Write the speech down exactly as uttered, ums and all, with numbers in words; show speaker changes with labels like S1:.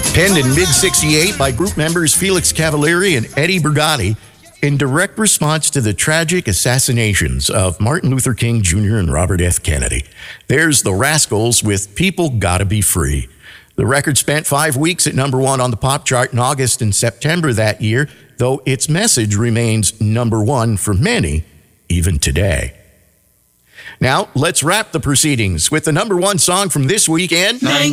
S1: Penned in mid sixty-eight by group members Felix Cavalieri and Eddie Brigatti in direct response to the tragic assassinations of Martin Luther King Junior and Robert F. Kennedy. There's the Rascals with People Gotta Be Free. The record spent five weeks at number one on the pop chart in August and September that year, though its message remains number one for many, even today. Now, let's wrap the proceedings with the number one song from this weekend.